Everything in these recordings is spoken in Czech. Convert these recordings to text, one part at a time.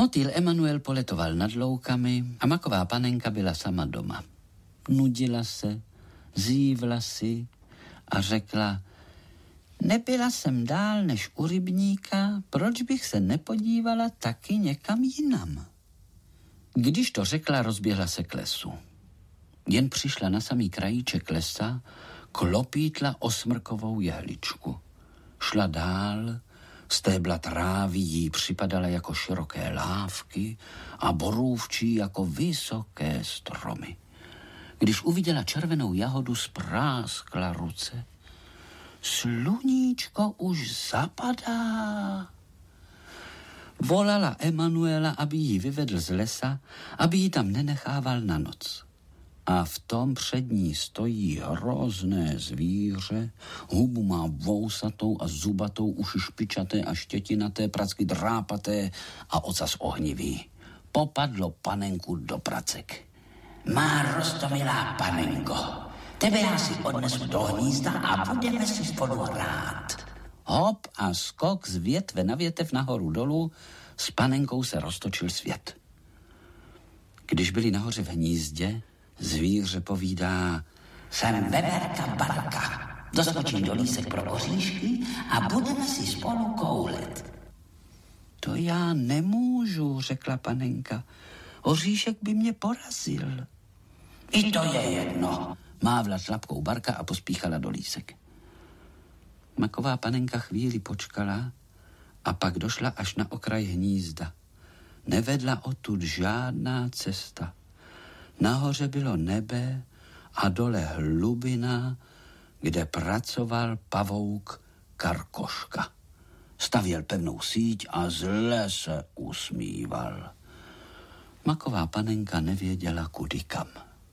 Motýl Emanuel poletoval nad loukami a maková panenka byla sama doma. Nudila se, zívla si a řekla: nebyla jsem dál než u rybníka, proč bych se nepodívala taky někam jinam? Když to řekla, rozběhla se k lesu. Jen přišla na samý krajíček lesa, klopítla osmrkovou jehličku. Šla dál, stébla trávy jí připadala jako široké lávky a borůvčí jako vysoké stromy. Když uviděla červenou jahodu, spráskla ruce. Sluníčko už zapadá. Volala Emanuela, aby ji vyvedl z lesa, aby ji tam nenechával na noc. A v tom před ní stojí hrozné zvíře, hubu má vousatou a zubatou, uši špičaté a štětinaté, pracky drápaté a ocas ohnivý. Popadlo panenku do pracek. Má roztomilá panenko, tebe já si odnesu do hnízda a budeme si spolu hrát. Hop a skok z větve na větev nahoru dolů, s panenkou se roztočil svět. Když byli nahoře v hnízdě, zvíře povídá: jsem veverka Barka, doskočím do lísek pro oříšky a budeme si spolu koulet. To já nemůžu, řekla panenka. Oříšek by mě porazil. I to je jedno, mávla tlapkou Barka a pospíchala do lísek. Maková panenka chvíli počkala a pak došla až na okraj hnízda. Nevedla odtud žádná cesta. Nahoře bylo nebe a dole hlubina, kde pracoval pavouk Karkoška. Stavěl pevnou síť a zle se usmíval. Maková panenka nevěděla kudy kam.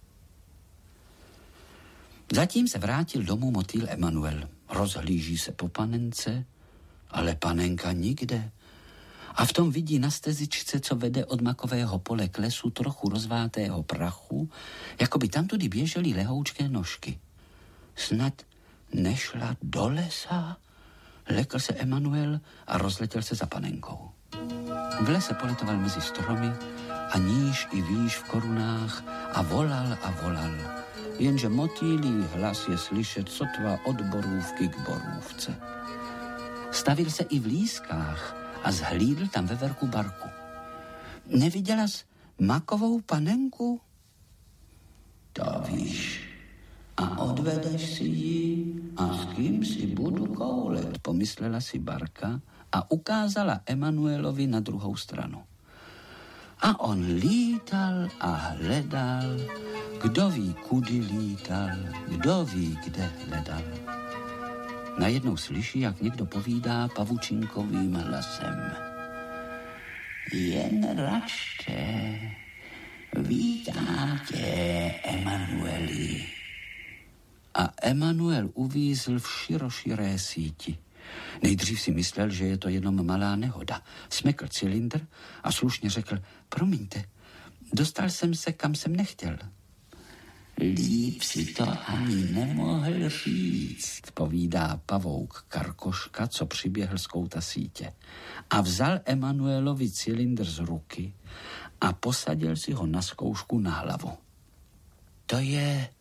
Zatím se vrátil domů motýl Emanuel. Rozhlíží se po panence, ale panenka nikde. A v tom vidí na stezičce, co vede od makového pole k lesu, trochu rozvátého prachu, jako by tamtudy běžely lehoučké nožky. Snad nešla do lesa? Lekl se Emanuel a rozletěl se za panenkou. V lese poletoval mezi stromy a níž i výš v korunách a volal, jenže motýlí hlas je slyšet sotva od borůvky k borůvce. Stavil se i v lískách a zhlídl tam veverku Barku. Neviděla jsi makovou panenku? To víš. A odvedeš si ji a s kým si budu koulet, pomyslela si Barka a ukázala Emanuelovi na druhou stranu. A on lítal a hledal, kdo ví, kudy lítal, kdo ví, kde hledal. Najednou slyší, jak někdo povídá pavučinkovým hlasem. Jen račte, vítám tě, Emanueli. A Emanuel uvízl v široširé síti. Nejdřív si myslel, že je to jenom malá nehoda. Smekl cylindr a slušně řekl: promiňte, dostal jsem se, kam jsem nechtěl. Líp si to ani nemohl říct, povídá pavouk Karkoška, co přiběhl z kouta sítě. A vzal Emanuelovi cylindr z ruky a posadil si ho na zkoušku na hlavu. To je